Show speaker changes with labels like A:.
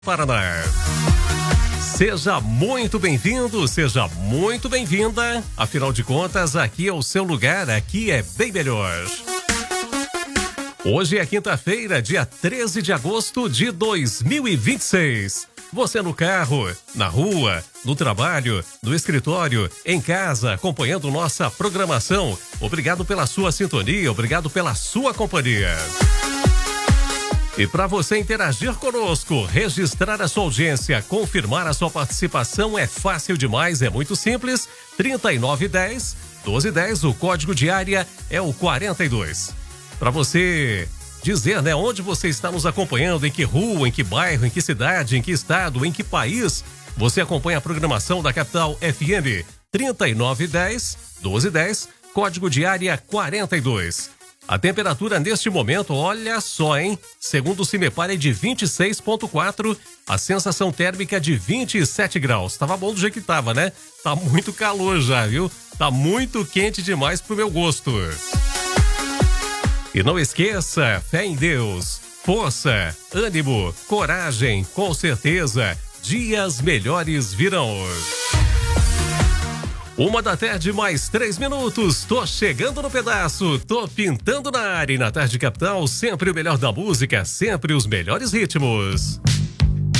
A: Paraná. Seja muito bem-vindo, seja muito bem-vinda. Afinal de contas, aqui é o seu lugar, aqui é bem melhor. Hoje é quinta-feira, dia 13 de agosto de 2026. Você no carro, na rua, no trabalho, no escritório, em casa, acompanhando nossa programação. Obrigado pela sua sintonia, obrigado pela sua companhia. E para você interagir conosco, registrar a sua audiência, confirmar a sua participação é fácil demais, é muito simples. 3910-1210, o código de área é o 42. Para você dizer, onde você está nos acompanhando, em que rua, em que bairro, em que cidade, em que estado, em que país, você acompanha a programação da Capital FM. 3910-1210, código de área 42. A temperatura neste momento, olha só, segundo o CIMEPAR é de 26,4, a sensação térmica de 27 graus. Tava bom do jeito que tava, né? Tá muito calor já, viu? Tá muito quente demais pro meu gosto. E não esqueça, fé em Deus, força, ânimo, coragem, com certeza, dias melhores virão. 1h mais 3 minutos, tô chegando no pedaço, tô pintando na área e na Tarde Capital, sempre o melhor da música, sempre os melhores ritmos.